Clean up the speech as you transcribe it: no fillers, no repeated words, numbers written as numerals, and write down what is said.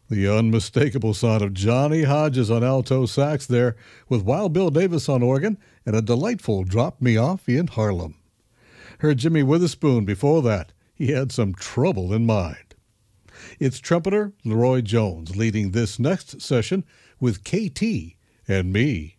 The unmistakable sound of Johnny Hodges on alto sax there, with Wild Bill Davis on organ, and a delightful Drop Me Off in Harlem. Heard Jimmy Witherspoon before that. He had some trouble in mind. It's trumpeter Leroy Jones leading this next session with KT and Me.